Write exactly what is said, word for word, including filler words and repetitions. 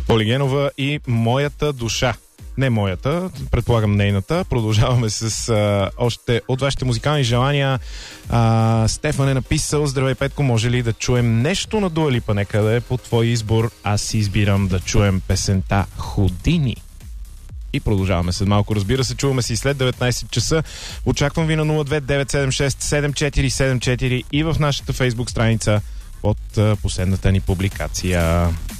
Полигенова и Моята душа. Не моята, предполагам нейната. Продължаваме с а, още от вашите музикални желания. А, Стефан е написал: здравей, Петко, може ли да чуем нещо на Дуа Липа некъде по твой избор? Аз си избирам да чуем песента Houdini. И продължаваме след малко. Разбира се, чуваме се и след деветнайсет часа. Очаквам ви на нула две девет седем шест седем четири седем четири и в нашата фейсбук страница под а, последната ни публикация.